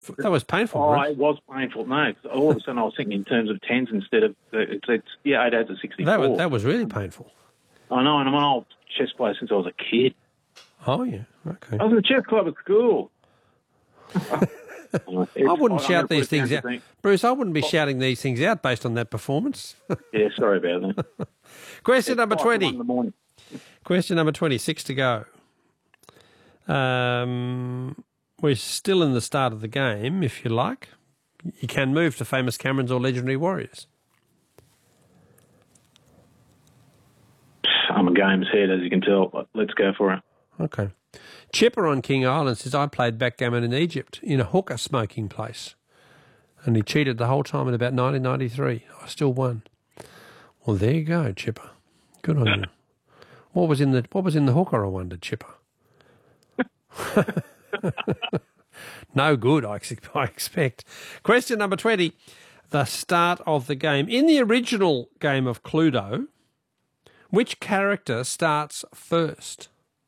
That was painful, Oh, Bruce. it was painful. No, 'cause all of a sudden I was thinking in terms of tens instead of it's 8 out of 64. That was really painful. I know, and I'm an old chess player since I was a kid. Oh, yeah. Okay. I was in the chess club at school. I wouldn't shout these things out. Bruce, I wouldn't be shouting these things out based on that performance. Yeah, sorry about that. Question number 20. In the morning. Question number 26 to go. We're still in the start of the game, if you like. You can move to famous Camerons or legendary warriors. I'm a game's head, as you can tell, but let's go for it. Okay. Chipper on King Island says, I played backgammon in Egypt in a hookah smoking place. And he cheated the whole time in about 1993. I still won. Well, there you go, Chipper. Good on you. What was in the hookah, I wonder, Chipper? No good, I expect. Question number 20. The start of the game. In the original game of Cluedo, which character starts first?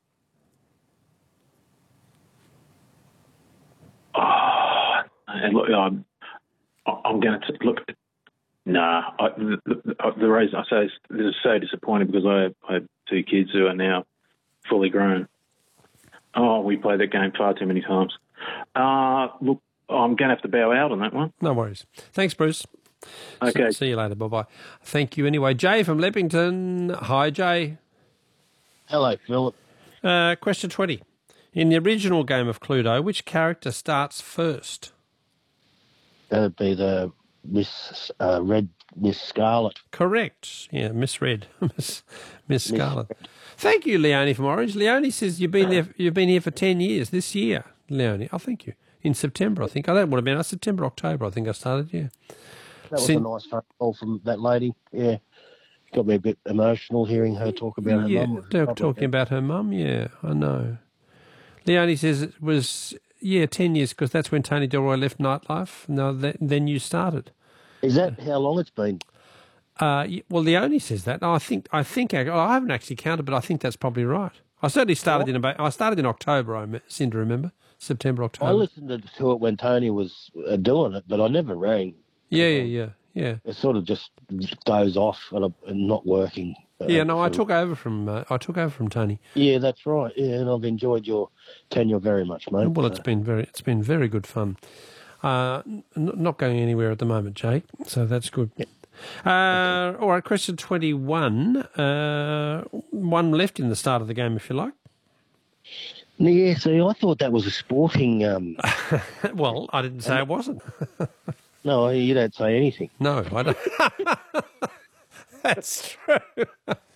And look, I'm going to look. Nah, the reason I say this is so disappointing because I have 2 kids who are now fully grown. Oh, we played that game far too many times. Look, I'm going to have to bow out on that one. No worries. Thanks, Bruce. Okay. See you later. Bye-bye. Thank you anyway. Jay from Leppington. Hi, Jay. Hello, Philip. Question 20. In the original game of Cluedo, which character starts first? That'd be the Miss Scarlet. Correct. Yeah, Miss Red. Miss Scarlet. Thank you, Leonie from Orange. Leonie says you've been here for 10 years this year, Leonie. Oh, thank you. In September, I think. Oh, that would have been September, October, I think I started, yeah. That was a nice phone call from that lady, yeah. Got me a bit emotional hearing her talk about her mum. Talking about her mum, yeah, I know. Leonie says it was, 10 years because that's when Tony Delroy left Nightlife. No, then you started. Is that how long it's been? Well, Leonie says that. I think I haven't actually counted, but I think that's probably right. I certainly started I started in October, I seem to remember. September, October. I listened to it when Tony was doing it, but I never rang. Yeah. It sort of just goes off and not working. I took over from Tony. Yeah, that's right. Yeah, and I've enjoyed your tenure very much, mate. Well, it's been very good fun. Not going anywhere at the moment, Jay. So that's good. Yeah. All right, question 21. One left in the start of the game, if you like. Yeah, see, I thought that was a sporting... Well, I didn't say it wasn't. No, you don't say anything. No, I don't. That's true.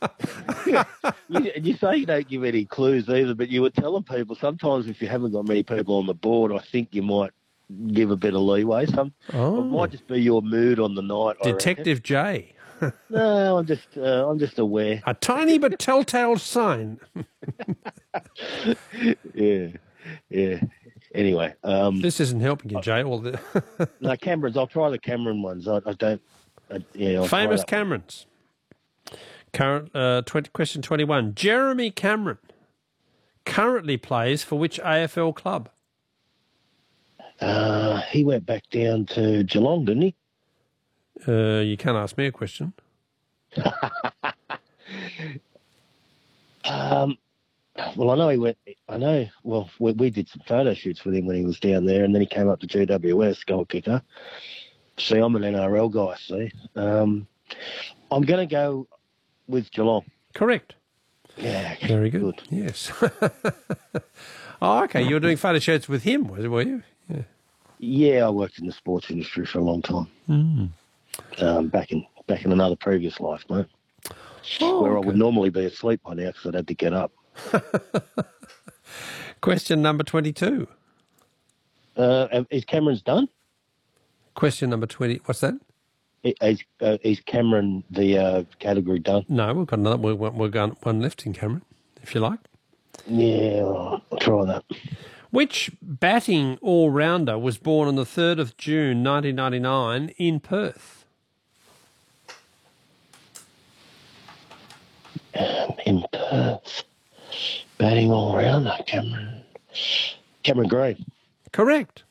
You say you don't give any clues either, but you were telling people sometimes if you haven't got many people on the board, I think you might give a bit of leeway. It might just be your mood on the night. Detective J. No, I'm just aware. A tiny but telltale sign. Yeah. Anyway, this isn't helping you, Jay. No, Camerons. I'll try the Cameron ones. I don't. Famous Camerons. Current question 21. Jeremy Cameron currently plays for which AFL club? He went back down to Geelong, didn't he? You can't ask me a question. Well, I know he went. Well, we did some photo shoots with him when he was down there, and then he came up to GWS, goal kicker. See, I'm an NRL guy. See, I'm going to go with Geelong. Correct. Yeah. Very good. Yes. Oh, okay. You were doing photo shoots with him, were you? Yeah. Yeah, I worked in the sports industry for a long time. Back in another previous life, mate. Where I would normally be asleep by now because I'd had to get up. Question number 22. Is Cameron's done? Question number 20. What's that? Is Cameron the category done? No, we've got another. We've got one left in Cameron, if you like. Yeah, I'll try that. Which batting all-rounder was born on the 3rd of June 1999 in Perth? In Perth. Batting all-rounder, Cameron Green. Correct.